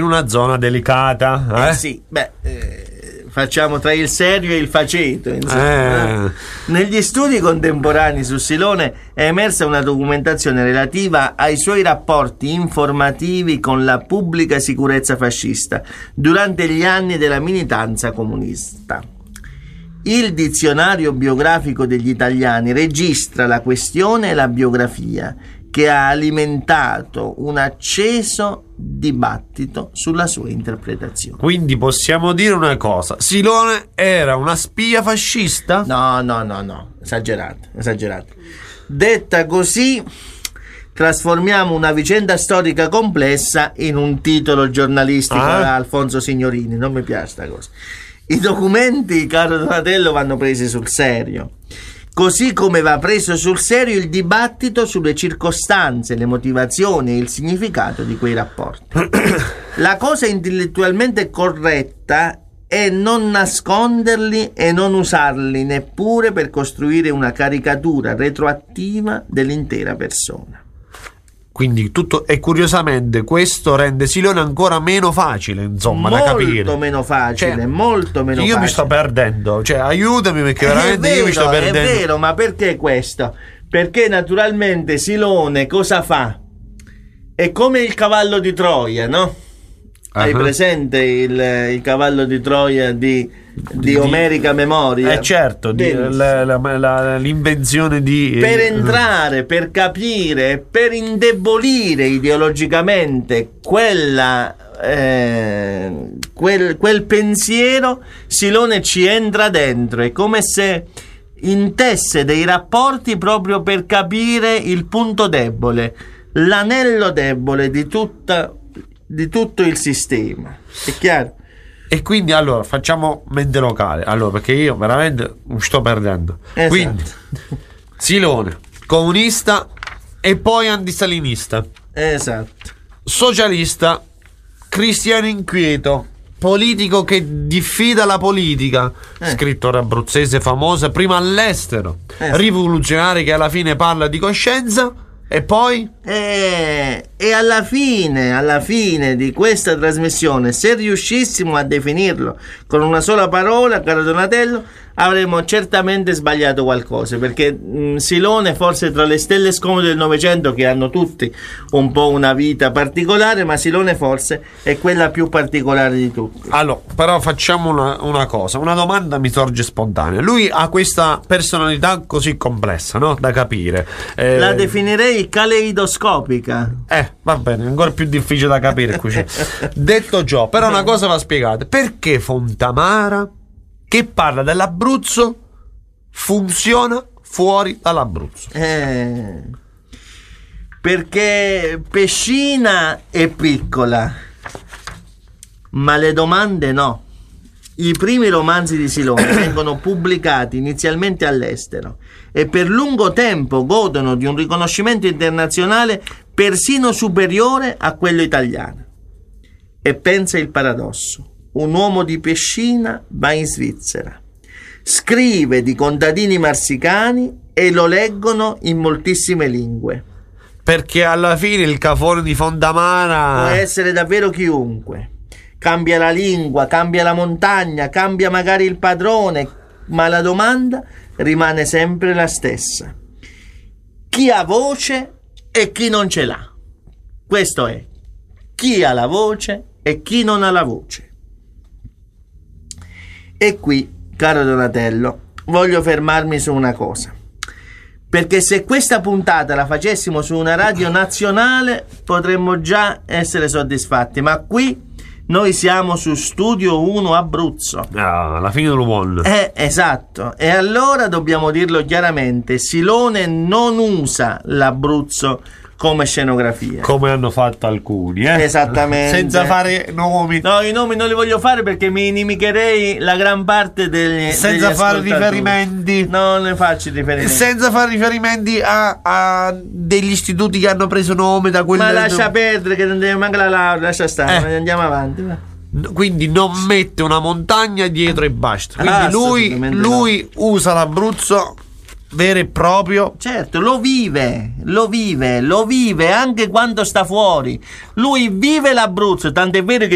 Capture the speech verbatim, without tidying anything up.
una zona delicata. Eh, eh sì, beh, eh, facciamo tra il serio e il faceto, insomma. Eh. Negli studi contemporanei su Silone è emersa una documentazione relativa ai suoi rapporti informativi con la pubblica sicurezza fascista durante gli anni della militanza comunista. Il dizionario biografico degli italiani registra la questione e la biografia, che ha alimentato un acceso dibattito sulla sua interpretazione. Quindi possiamo dire una cosa: Silone era una spia fascista? No, no, no, no, esagerato, esagerato. Detta così, trasformiamo una vicenda storica complessa in un titolo giornalistico Ah. da Alfonso Signorini. Non mi piace sta cosa. I documenti, caro Donatello, vanno presi sul serio. Così come va preso sul serio il dibattito sulle circostanze, le motivazioni e il significato di quei rapporti. La cosa intellettualmente corretta è non nasconderli e non usarli neppure per costruire una caricatura retroattiva dell'intera persona. Quindi tutto, e curiosamente questo rende Silone ancora meno facile, insomma, molto da capire. meno facile, Cioè, molto meno io facile. mi sto perdendo, cioè aiutami, perché veramente è vero, io mi sto perdendo. È vero, ma perché questo? Perché naturalmente Silone cosa fa? È come il cavallo di Troia, no? Hai Uh-huh. presente il, il cavallo di Troia di, di, Di- omerica memoria? Eh certo, di- Benissimo. la- la- la- l'invenzione di... Per eh, entrare, per capire, per indebolire ideologicamente quella, eh, quel, quel pensiero, Silone ci entra dentro. È come se intesse dei rapporti proprio per capire il punto debole, l'anello debole di, tutta, di tutto il sistema. È chiaro? E quindi allora facciamo mente locale, allora, perché io veramente mi sto perdendo. Esatto. Quindi Silone, comunista e poi antistalinista, Esatto. socialista, cristiano inquieto, politico che diffida la politica, Eh. scrittore abruzzese famoso prima all'estero, Eh. rivoluzionario che alla fine parla di coscienza. E poi? E, e alla fine, alla fine di questa trasmissione, se riuscissimo a definirlo con una sola parola, caro Donatello, avremmo certamente sbagliato qualcosa, perché mh, Silone forse tra le stelle scomode del Novecento, che hanno tutti un po' una vita particolare, ma Silone forse è quella più particolare di tutti. Allora, però facciamo una, una cosa, una domanda mi sorge spontanea. Lui ha questa personalità così complessa, no? Da capire. Eh, La definirei caleidoscopica. Eh, va bene, ancora più difficile da capire qui. Detto ciò, però una cosa va spiegata. Perché Fontamara, che parla dell'Abruzzo, funziona fuori dall'Abruzzo? Eh, perché Pescina è piccola, ma le domande no. I primi romanzi di Silone vengono pubblicati inizialmente all'estero e per lungo tempo godono di un riconoscimento internazionale persino superiore a quello italiano. E pensa il paradosso: un uomo di Pescina va in Svizzera, scrive di contadini marsicani e lo leggono in moltissime lingue. Perché alla fine il cafone di Fontamara Può essere davvero chiunque. Cambia la lingua, cambia la montagna, cambia magari il padrone, ma la domanda rimane sempre la stessa: chi ha voce e chi non ce l'ha? Questo è: chi ha la voce e chi non ha la voce. E qui, caro Donatello, voglio fermarmi su una cosa, perché se questa puntata la facessimo su una radio nazionale potremmo già essere soddisfatti, ma qui noi siamo su Studio uno Abruzzo. Ah, alla fine del mondo. Eh, esatto. E allora dobbiamo dirlo chiaramente: Silone non usa l'Abruzzo come scenografia. Come hanno fatto alcuni, eh? Esattamente. Senza fare nomi. No, i nomi non li voglio fare perché mi inimicherei la gran parte degli Senza degli fare ascoltatori. riferimenti. No, ne faccio riferimenti. Senza fare riferimenti a, a degli istituti che hanno preso nome da quelle. Ma lascia perdere che non deve mancare la laurea, lascia stare, Eh. andiamo avanti. va. Quindi non mette una montagna dietro e basta. Quindi Ah, lui, assolutamente lui usa l'Abruzzo vero e proprio. Certo, lo vive, lo vive, lo vive anche quando sta fuori. Lui vive l'Abruzzo, tant'è vero che